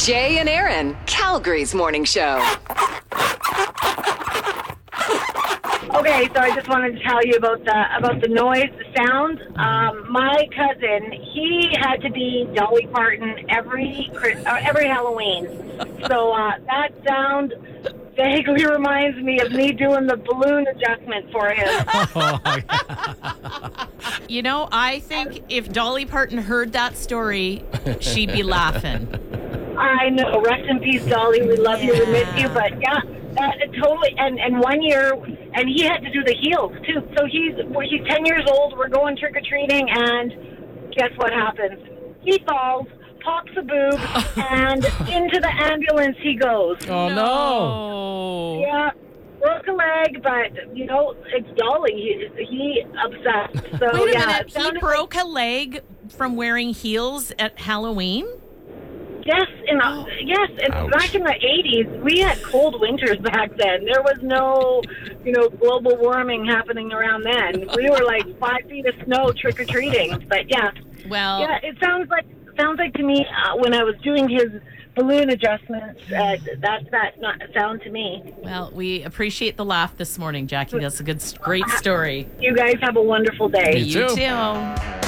Jay and Aaron, Calgary's morning show. Okay, so I just wanted to tell you about the noise, the sound. My cousin, he had to be Dolly Parton every Halloween. So that sound vaguely reminds me of me doing the balloon adjustment for him. You know, I think if Dolly Parton heard that story, she'd be laughing. I know. Rest in peace, Dolly. We love you. We miss you. But yeah, totally. And 1 year, and he had to do the heels too. So he's 10 years old. We're going trick or treating, and guess what happens? He falls, pops a boob, and into the ambulance he goes. Oh, no. Yeah. Broke a leg, but, it's Dolly. He obsessed. So, Wait a minute. He broke a leg from wearing heels at Halloween? Yes, and back in the 80s, we had cold winters back then. There was no, global warming happening around then. We were like 5 feet of snow trick-or-treating. But, yeah. Well... Yeah, it sounds like to me when I was doing his balloon adjustments, that's that sound to me. Well, we appreciate the laugh this morning, Jackie. That's a great story. You guys have a wonderful day. You too.